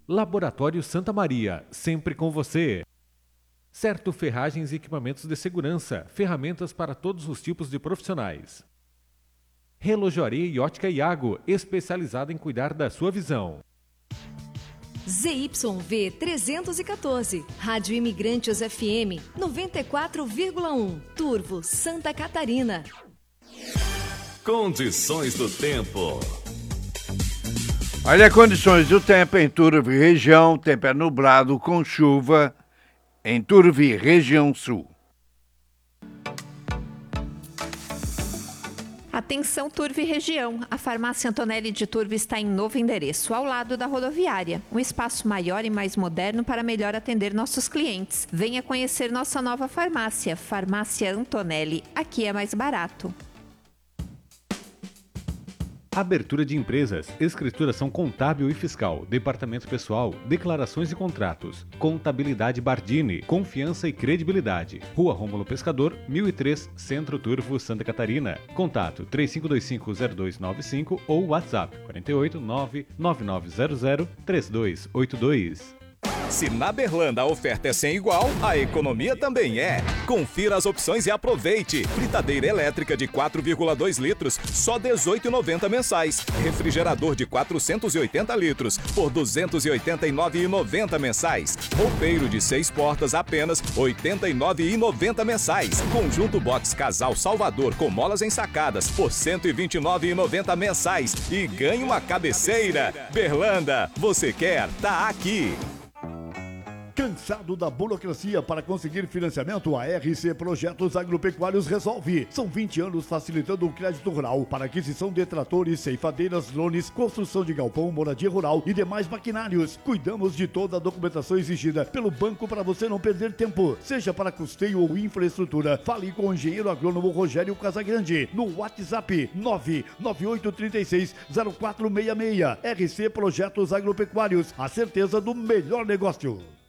Laboratório Santa Maria, sempre com você. Certo Ferragens e Equipamentos de Segurança, ferramentas para todos os tipos de profissionais. Relojoaria e Ótica Iago, especializada em cuidar da sua visão. ZYV 314, Rádio Imigrantes FM 94,1, Turvo, Santa Catarina. Condições do tempo. Olha, condições do tempo em Turvo e região, tempo é nublado com chuva em Turvo e região sul. Atenção Turvo e região, a farmácia Antonelli de Turvo está em novo endereço, ao lado da rodoviária. Um espaço maior e mais moderno para melhor atender nossos clientes. Venha conhecer nossa nova farmácia, Farmácia Antonelli. Aqui é mais barato. Abertura de empresas, escrituração contábil e fiscal, departamento pessoal, declarações e contratos, contabilidade Bardini, confiança e credibilidade. Rua Rômulo Pescador, 1003, Centro Turvo, Santa Catarina. Contato 3525-0295 ou WhatsApp 48 99900 3282. Se na Berlanda a oferta é sem igual, a economia também é. Confira as opções e aproveite. Fritadeira elétrica de 4,2 litros, só R$ 18,90 mensais. Refrigerador de 480 litros, por R$ 289,90 mensais. Roupeiro de 6 portas, apenas R$ 89,90 mensais. Conjunto box Casal Salvador com molas ensacadas, por R$ 129,90 mensais. E ganhe uma cabeceira. Berlanda, você quer? Tá aqui. Cansado da burocracia para conseguir financiamento? A RC Projetos Agropecuários resolve. São 20 anos facilitando o crédito rural para aquisição de tratores, ceifadeiras, drones, construção de galpão, moradia rural e demais maquinários. Cuidamos de toda a documentação exigida pelo banco para você não perder tempo, seja para custeio ou infraestrutura. Fale com o engenheiro agrônomo Rogério Casagrande no WhatsApp 998360466. RC Projetos Agropecuários, a certeza do melhor negócio.